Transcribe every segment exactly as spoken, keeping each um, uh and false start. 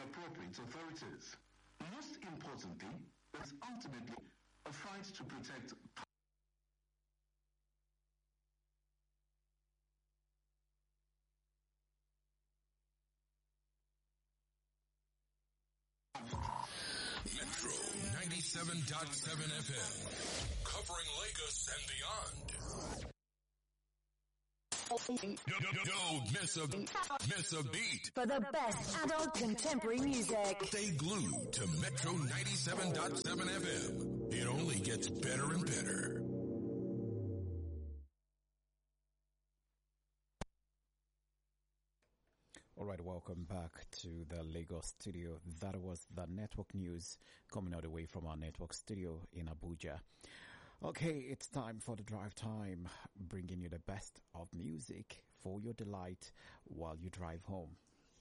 appropriate authorities. Most importantly, it's ultimately a fight to protect Metro ninety-seven point seven F M, covering Lagos and beyond. Don't, don't miss a, miss a beat. For the best adult contemporary music. Stay glued to Metro ninety-seven point seven F M. It only gets better and better. All right, welcome back to the Lagos studio. That was the network news coming all the way from our network studio in Abuja. Okay, it's time for the drive time, bringing you the best of music for your delight while you drive home.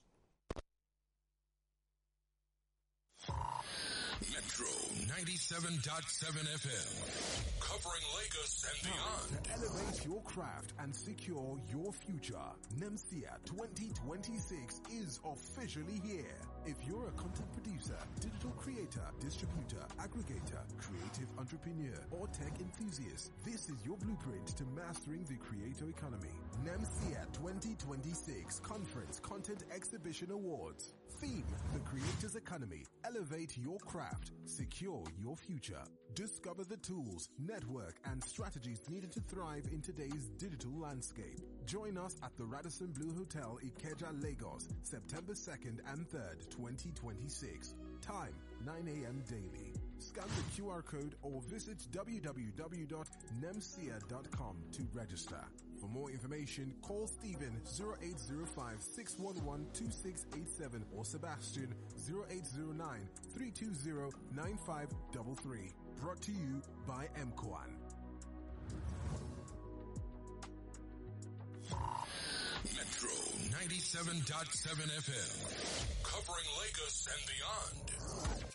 Metro ninety-seven point seven F M, covering Lagos and beyond. To elevate your craft and secure your future, NEMSIA twenty twenty-six is officially here. If you're a content producer, digital creator, distributor, aggregator, creative entrepreneur, or tech enthusiast, this is your blueprint to mastering the creator economy. NEMSIA twenty twenty-six Conference Content Exhibition Awards. Theme: The Creators Economy. Elevate your craft. Secure your future. Discover the tools, network, and strategies needed to thrive in today's digital landscape. Join us at the Radisson Blue Hotel, Ikeja, Lagos, September second and third, twenty twenty-six. Time, nine a.m. daily. Scan the Q R code or visit w w w dot nemsia dot com to register. For more information, call Stephen zero eight zero five, six one one, two six eight seven or Sebastian zero eight zero nine, three two zero, nine five three three. Brought to you by M C O A N. Metro ninety-seven point seven F M, covering Lagos and beyond.